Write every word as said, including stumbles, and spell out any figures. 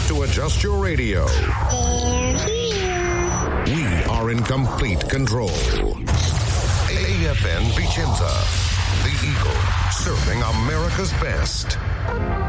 to adjust your radio. They're here. We are in complete control. A F N Vicenza, the Eagle, serving America's best.